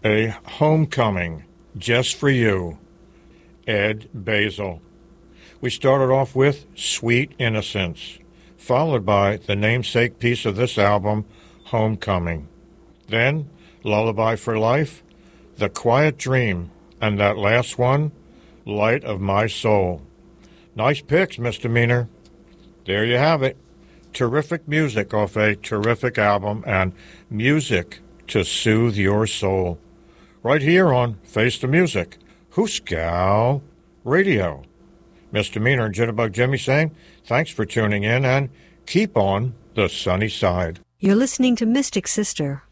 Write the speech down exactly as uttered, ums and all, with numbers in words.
A Homecoming, Just for You, Ed Basil. We started off with Sweet Innocence, followed by the namesake piece of this album, Homecoming. Then, Lullaby for Life, The Quiet Dream, and that last one, Light of My Soul. Nice picks, Misdemeanor. There you have it. Terrific music off a terrific album and music to soothe your soul. Right here on Face the Music, Hooskow Radio. Misdemeanor and Jitterbug Jimmy saying thanks for tuning in and keep on the sunny side. You're listening to Mystic Sister